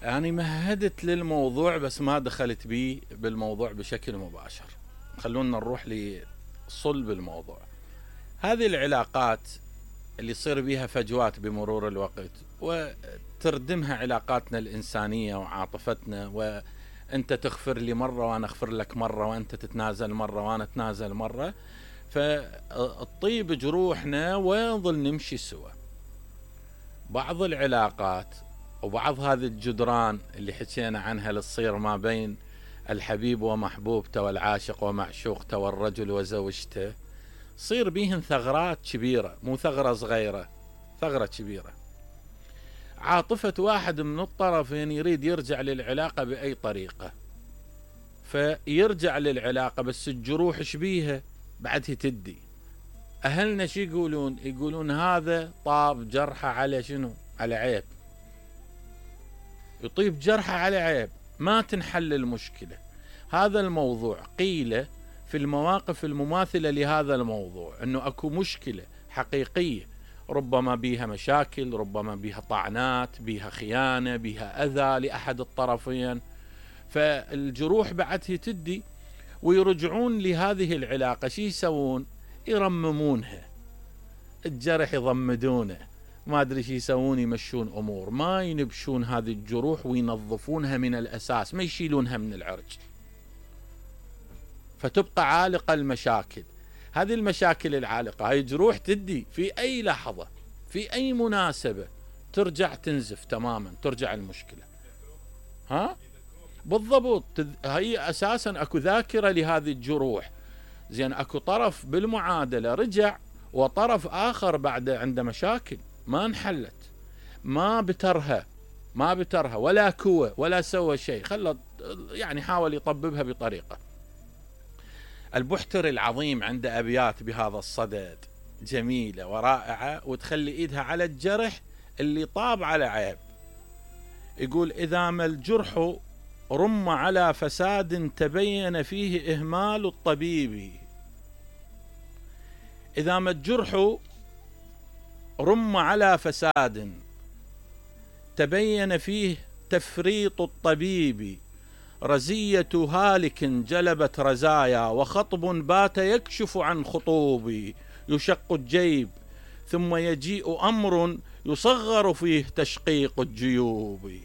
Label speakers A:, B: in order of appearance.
A: يعني مهدت للموضوع بس ما دخلت بيه بالموضوع بشكل مباشر. خلونا نروح لصلب الموضوع. هذه العلاقات اللي يصير بيها فجوات بمرور الوقت وتردمها علاقاتنا الإنسانية وعاطفتنا، وأنت تغفر لي مرة وأنا أغفر لك مرة، وأنت تتنازل مرة وأنا أتنازل مرة، فالطيب جروحنا ونظل نمشي سوا. بعض العلاقات وبعض هذه الجدران اللي حكينا عنها اللي تصير ما بين الحبيب ومحبوبته والعاشق ومعشوقته والرجل وزوجته، صير بيهن ثغرات كبيرة، مو ثغرة صغيرة، ثغرة كبيرة. عاطفة واحد من الطرفين يريد يرجع للعلاقة بأي طريقة، فيرجع للعلاقة بس الجروح شبيها بعدها تدي. أهلنا شي يقولون؟ يقولون هذا طاب جرحه على شنو؟ على عيب. يطيب جرحه على عيب، ما تنحل المشكلة. هذا الموضوع قيل في المواقف المماثلة لهذا الموضوع أنه أكو مشكلة حقيقية، ربما بيها مشاكل، ربما بيها طعنات، بيها خيانة، بيها أذى لأحد الطرفين، فالجروح بعدها تدي ويرجعون لهذه العلاقة. شي يسوون؟ يرممونها، الجرح يضمدونه، ما أدري شي يسوون، يمشون أمور، ما ينبشون هذه الجروح وينظفونها من الأساس، ما يشيلونها من العرج، فتبقى عالقة المشاكل. هذه المشاكل العالقة، هاي جروح تدي في أي لحظة في أي مناسبة ترجع تنزف تماما، ترجع المشكلة. ها بالضبط، هي أساسا أكو ذاكرة لهذه الجروح. زين، أكو طرف بالمعادلة رجع وطرف آخر بعد عنده مشاكل ما انحلت، ما بترها ولا كوى ولا سوى شيء، يعني حاول يطببها بطريقة. البحتري العظيم عنده أبيات بهذا الصدد جميلة ورائعة وتخلي إيدها على الجرح اللي طاب على عيب. يقول: إذا ما الجرح رم على فساد تبين فيه إهمال الطبيب. إذا ما الجرح رم على فساد تبين فيه تفريط الطبيب، رزية هالك جلبت رزايا، وخطب بات يكشف عن خطوب. يشق الجيب ثم يجيء أمر يصغر فيه تشقيق الجيوب.